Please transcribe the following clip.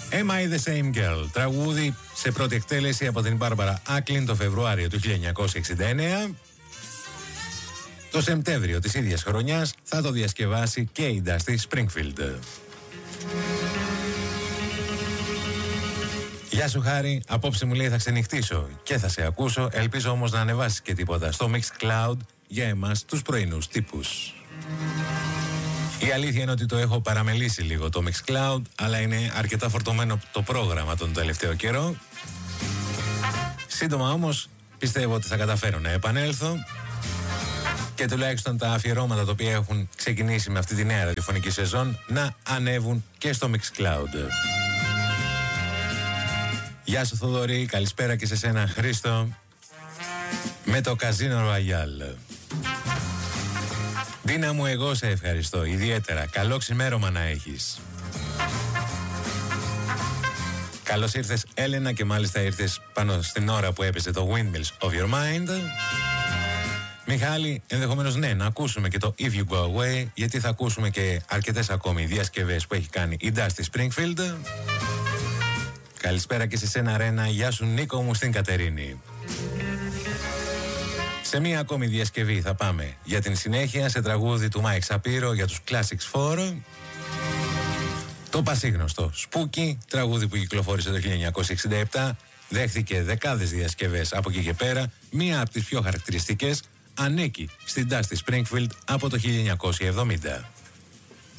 Am I the Same Girl, τραγούδι σε πρώτη εκτέλεση από την Μπάρμπαρα Άκλιν το Φεβρουάριο του 1969. Το Σεπτέμβριο της ίδιας χρονιάς θα το διασκευάσει και η Dusty Springfield. Γεια σου Χάρη, απόψε μου λέει θα ξενυχτήσω και θα σε ακούσω, ελπίζω όμως να ανεβάσεις και τίποτα στο Mixcloud για εμάς τους πρωινούς τύπους. Η αλήθεια είναι ότι το έχω παραμελήσει λίγο το Mixcloud, αλλά είναι αρκετά φορτωμένο το πρόγραμμα τον τελευταίο καιρό. Σύντομα όμως πιστεύω ότι θα καταφέρω να επανέλθω και τουλάχιστον τα αφιερώματα τα οποία έχουν ξεκινήσει με αυτή τη νέα ραδιοφωνική σεζόν να ανέβουν και στο Mixcloud. Γεια σου Θοδωρή, καλησπέρα και σε σένα Χρήστο με το Casino Royale. Ντίνα μου, εγώ σε ευχαριστώ ιδιαίτερα. Καλό ξημέρωμα να έχεις. Καλώς ήρθες Έλενα και μάλιστα ήρθες πάνω στην ώρα που έπαιζε το Windmills of Your Mind. Μιχάλη, ενδεχομένως ναι, να ακούσουμε και το If You Go Away, γιατί θα ακούσουμε και αρκετές ακόμη διασκευές που έχει κάνει η Dusty Springfield. Καλησπέρα και σε σένα Ρένα, γεια σου Νίκο μου στην Κατερίνη. Σε μία ακόμη διασκευή θα πάμε για την συνέχεια σε τραγούδι του Μάικ Σαπύρο για τους Classics 4. Το πασίγνωστο Spooky, τραγούδι που κυκλοφόρησε το 1967, δέχθηκε δεκάδες διασκευές από εκεί και πέρα. Μία από τις πιο χαρακτηριστικές ανήκει στην Dusty Springfield από το 1970.